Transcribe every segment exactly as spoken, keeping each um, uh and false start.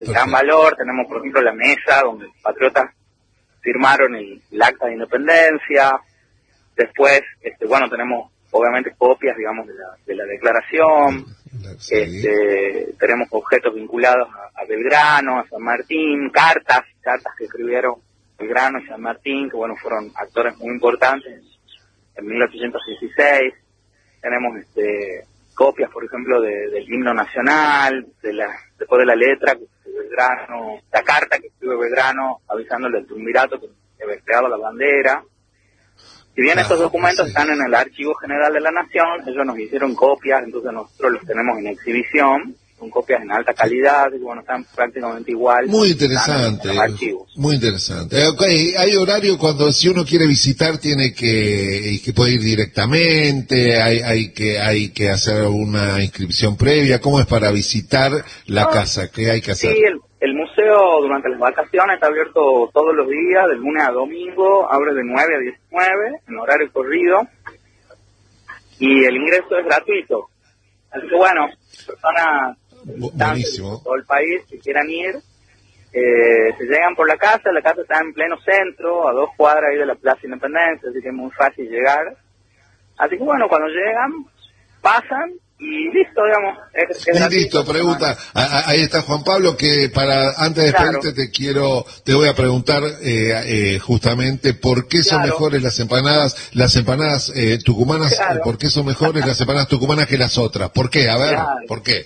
de gran valor. Tenemos, por ejemplo, la mesa donde los patriotas firmaron el, el acta de independencia. Después, este, bueno, tenemos obviamente copias, digamos, de la, de la declaración. Sí. Este, tenemos objetos vinculados a, a Belgrano, a San Martín, cartas, cartas que escribieron Belgrano y San Martín, que bueno, fueron actores muy importantes en mil ochocientos dieciséis. Tenemos este, copias, por ejemplo, de, del himno nacional, de la, después de la letra que escribe Belgrano, la carta que escribe Belgrano avisándole al triunvirato que había creado la bandera. Si bien estos documentos están en el Archivo General de la Nación, ellos nos hicieron copias, entonces nosotros los tenemos en exhibición, son copias en alta calidad, y bueno, están prácticamente igual. Muy interesante, muy interesante. Okay, hay horario cuando si uno quiere visitar tiene que, que puede ir directamente, hay, hay que hay que hacer una inscripción previa. ¿Cómo es para visitar la no, casa? ¿Qué hay que hacer? Sí, el, el museo durante las vacaciones está abierto todos los días, de lunes a domingo, abre de nueve a diecinueve, en horario corrido, y el ingreso es gratuito. Así que bueno, personas buenísimo de todo el país que quieran ir, eh, se llegan por la casa, la casa está en pleno centro, a dos cuadras ahí de la Plaza Independencia, así que es muy fácil llegar. Así que bueno, cuando llegan, pasan y listo, digamos. Es, es y listo, pregunta, a, ahí está Juan Pablo, que para antes de claro. despedirte te quiero, te voy a preguntar eh, eh, justamente por qué son claro. mejores las empanadas, las empanadas eh, tucumanas, claro. por qué son mejores las empanadas tucumanas que las otras, ¿por qué? A ver, claro. ¿por qué?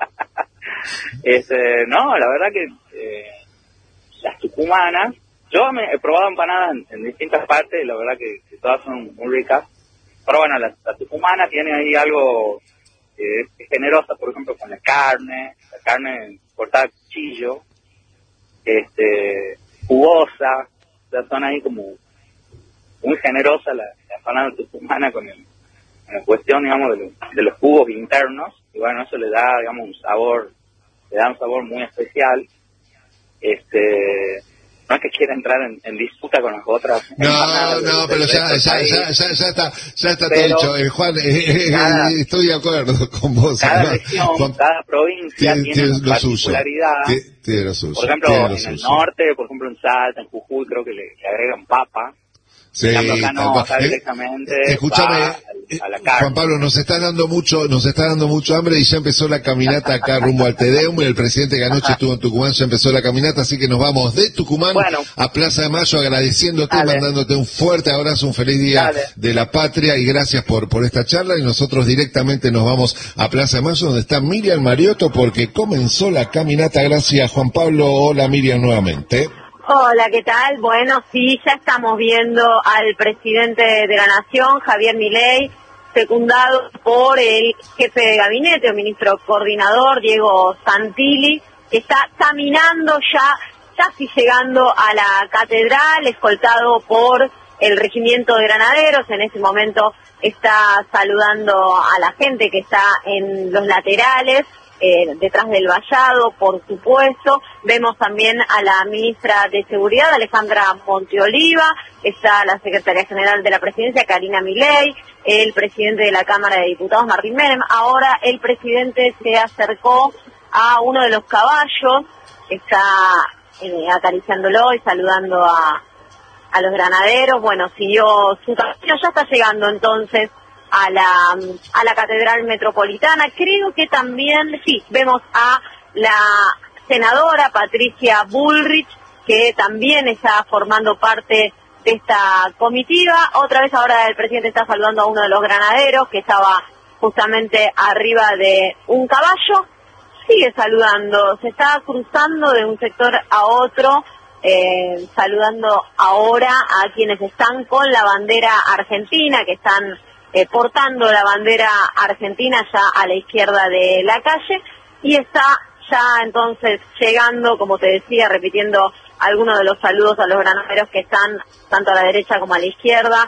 Este, no, la verdad que eh, las tucumanas, yo me he probado empanadas en, en distintas partes y la verdad que, que todas son muy ricas, pero bueno, la, la tucumana tiene ahí algo que es, es generosa, por ejemplo, con la carne, la carne cortada a cuchillo, este, jugosa, o sea, son ahí como muy generosa la, la empanada tucumana con el, la cuestión, digamos, de, lo, de los jugos internos, y bueno, eso le da, digamos, un sabor, le da un sabor muy especial. Este, no es que quiera entrar en, en disputa con las otras. No, no, pero ya, ya, ya, ya, ya está, ya está todo dicho. Eh, Juan, eh, cada, eh, estoy de acuerdo con vos. Cada ¿no? región, Juan, cada provincia tiene, tiene una particularidad. Tiene lo suyo. Por ejemplo, tiene lo en suyo. el norte, por ejemplo, en Salta, en Jujuy, creo que le, le agregan papa. Sí, acá no, acá directamente eh, escúchame, va a la carne. Juan Pablo, nos está dando mucho, nos está dando mucho hambre y ya empezó la caminata acá rumbo al Tedeum. El presidente que anoche estuvo en Tucumán ya empezó la caminata, así que nos vamos de Tucumán bueno, a Plaza de Mayo agradeciéndote, dale. mandándote un fuerte abrazo, un feliz día dale. de la patria y gracias por por esta charla. Y nosotros directamente nos vamos a Plaza de Mayo donde está Miriam Mariotto porque comenzó la caminata. Gracias, Juan Pablo. Hola, Miriam, nuevamente. Hola, ¿qué tal? Bueno, sí, ya estamos viendo al presidente de la Nación, Javier Milei, secundado por el jefe de gabinete o ministro coordinador, Diego Santilli, que está caminando ya, casi llegando a la catedral, escoltado por el regimiento de granaderos. En ese momento está saludando a la gente que está en los laterales, Eh, detrás del vallado, por supuesto. Vemos también a la ministra de Seguridad, Alejandra Monteoliva, está la secretaria general de la presidencia, Karina Milei, el presidente de la Cámara de Diputados, Martín Menem. Ahora el presidente se acercó a uno de los caballos, está eh, acariciándolo y saludando a, a los granaderos. Bueno, siguió su camino, ya está llegando entonces a la a la Catedral Metropolitana. Creo que también, sí, vemos a la senadora Patricia Bullrich, que también está formando parte de esta comitiva. Otra vez ahora el presidente está saludando a uno de los granaderos, que estaba justamente arriba de un caballo. Sigue saludando, se está cruzando de un sector a otro, eh, saludando ahora a quienes están con la bandera argentina, que están Eh, portando la bandera argentina ya a la izquierda de la calle, y está ya entonces llegando, como te decía, repitiendo algunos de los saludos a los granaderos que están tanto a la derecha como a la izquierda,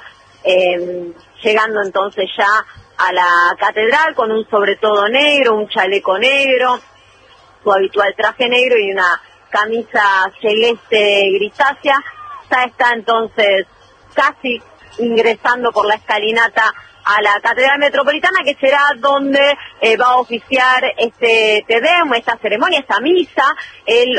eh, llegando entonces ya a la catedral con un sobretodo negro, un chaleco negro, su habitual traje negro y una camisa celeste grisácea. Ya está entonces casi ingresando por la escalinata a la Catedral Metropolitana, que será donde eh, va a oficiar este Te Deum, esta ceremonia, esta misa. El